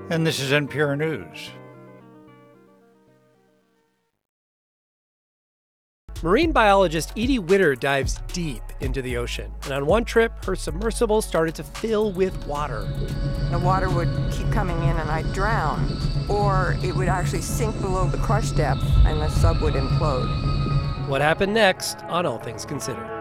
And this is NPR News. Marine biologist Edie Widder dives deep into the ocean. And on one trip, her submersible started to fill with water. The water would keep coming in and I'd drown, or it would actually sink below the crush depth and the sub would implode. What happened next on All Things Considered?